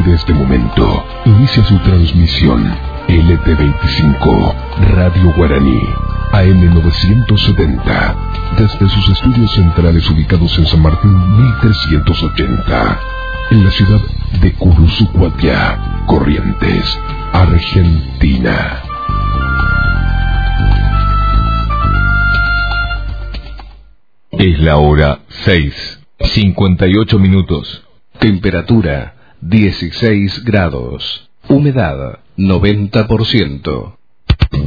de este momento inicia su transmisión LT25 Radio Guaraní AM 970 desde sus estudios centrales ubicados en San Martín 1380 en la ciudad de Curuzucuatiá, Corrientes, Argentina. Es la hora 6:58. Temperatura 16 grados. Humedad 90%.